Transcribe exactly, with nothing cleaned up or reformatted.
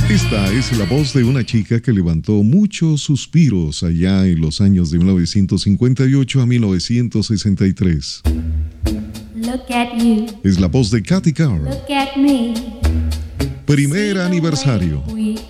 Esta es la voz de una chica que levantó muchos suspiros allá en los años de mil novecientos cincuenta y ocho a mil novecientos sesenta y tres. Look at you. Es la voz de Katy Carr. Look at me. Primer aniversario.